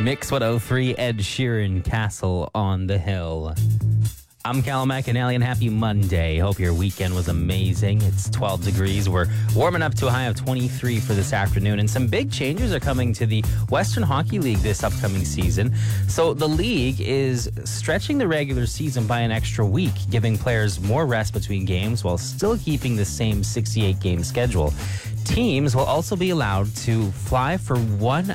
Mix 103, Ed Sheeran, Castle on the Hill. I'm Callum McAnally, and happy Monday. Hope your weekend was amazing. It's 12 degrees. We're warming up to a high of 23 for this afternoon, and some big changes are coming to the Western Hockey League this upcoming season. So the league is stretching the regular season by an extra week, giving players more rest between games while still keeping the same 68-game schedule. Teams will also be allowed to fly for 1